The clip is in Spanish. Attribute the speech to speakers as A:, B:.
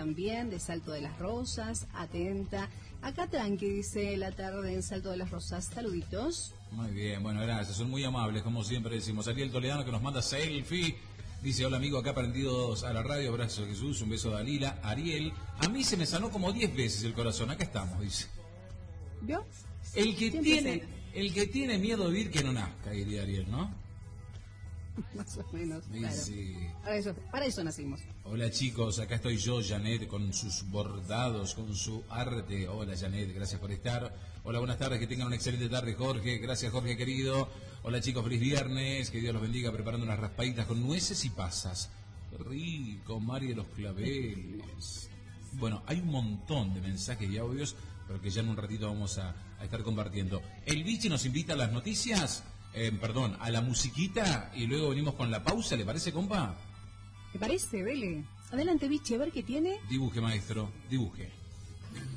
A: también, de Salto de las Rosas, atenta. Acá tranqui, dice la tarde en Salto de las Rosas. Saluditos.
B: Muy bien, bueno, gracias, son muy amables, como siempre decimos. Ariel Toledano que nos manda selfie. Dice, hola amigo, acá prendidos a la radio, abrazo de Jesús, un beso de Dalila. Ariel, a mí se me sanó como 10 veces el corazón, acá estamos, dice.
A: ¿Vio?
B: El que tiene miedo de vivir, que no nazca, diría Ariel, ¿no?
A: Más o menos, claro.
B: Sí.
A: Para eso nacimos.
B: Hola chicos, acá estoy yo, Janet, con sus bordados, con su arte. Hola Janet, gracias por estar. Hola, buenas tardes, que tengan una excelente tarde, Jorge. Gracias, Jorge querido. Hola chicos, feliz viernes, que Dios los bendiga, preparando unas raspaditas con nueces y pasas. Qué rico, María de los Claveles. Bueno, hay un montón de mensajes y audios, pero que ya en un ratito vamos a estar compartiendo. El Vichy nos invita a las noticias, a la musiquita, y luego venimos con la pausa, ¿le parece, compa?
A: ¿Te parece? Dele. Adelante, Vichy, a ver qué tiene.
B: Dibuje, maestro, dibuje.